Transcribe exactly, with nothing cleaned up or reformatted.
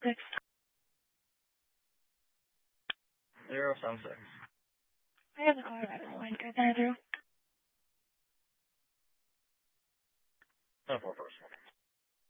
six. Zero seven six. I have an automatic line. Can I send it through? Ten four first one.